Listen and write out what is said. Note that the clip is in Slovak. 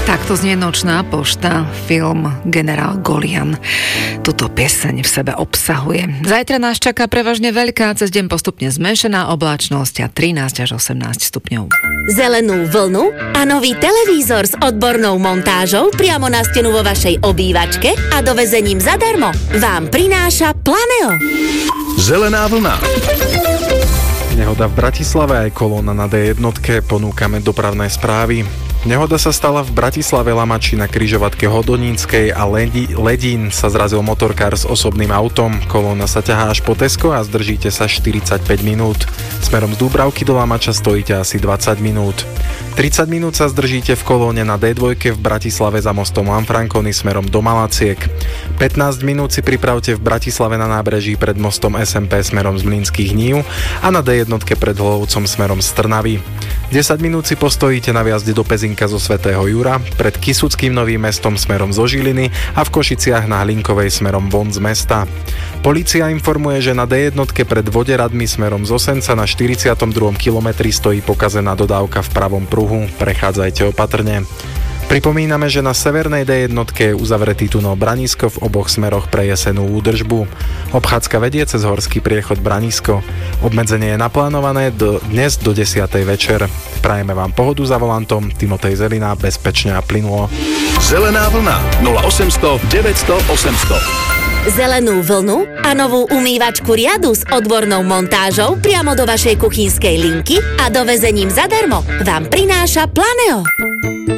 Takto znie Nočná pošta, film Generál Golian. Tuto pieseň v sebe obsahuje. Zajtra nás čaká prevažne veľká, cez deň postupne zmenšená oblačnosť a 13 až 18 stupňov. Zelenú vlnu a nový televízor s odbornou montážou priamo na stenu vo vašej obývačke a dovezením zadarmo vám prináša Planeo. Zelená vlna. Nehoda v Bratislave aj kolóna na D1, ponúkame dopravné správy. Nehoda sa stala v Bratislave Lamači na križovatke Hodonínskej a Ledín sa zrazil motorkár s osobným autom. Kolóna sa ťahá až po Tesko a zdržíte sa 45 minút. Smerom z Dúbravky do Lamača stojíte asi 20 minút. 30 minút sa zdržíte v kolóne na D2 v Bratislave za mostom Lanfranconi smerom do Malaciek. 15 minút si pripravte v Bratislave na nábreží pred mostom SMP smerom z Mlynských Nív a na D1 pred Hlovcom smerom z Trnavy. 10 minút si postojíte na viazde do Pezinka zo Svätého Jura, pred Kysuckým Novým Mestom smerom zo Žiliny a v Košiciach na Hlinkovej smerom von z mesta. Polícia informuje, že na D1 pred Voderadmi smerom z Osenca na 42. kilometri stojí pokazená dodávka v pravom pruhu. Prechádzajte opatrne. Pripomíname, že na severnej D1 je uzavretý tunel Branisko v oboch smeroch pre jesenú údržbu. Obchádzka vedie cez horský priechod Branisko. Obmedzenie je naplánované dnes do 10. večer. Prajeme vám pohodu za volantom. Timotej Zelina, bezpečne a plynulo. Zelená vlna 0800 900 800. Zelenú vlnu a novú umývačku riadu s odbornou montážou priamo do vašej kuchynskej linky a dovezením zadarmo vám prináša Planeo.